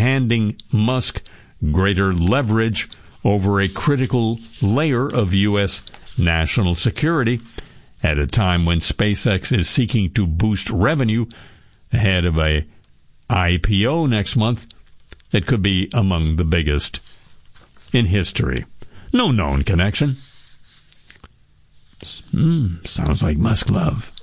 handing Musk greater leverage over a critical layer of U.S. national security at a time when SpaceX is seeking to boost revenue ahead of a IPO next month that could be among the biggest in history. No known connection. Sounds like Musk love.